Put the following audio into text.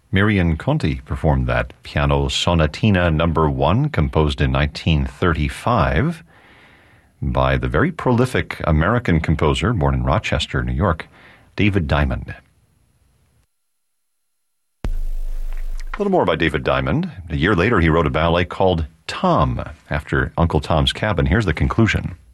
Miriam Conti performed that piano sonatina number 1, composed in 1935 by the very prolific American composer, born in Rochester, New York, David Diamond. A little more about David Diamond. A year later, he wrote a ballet called Tom, after Uncle Tom's Cabin. Here's the conclusion.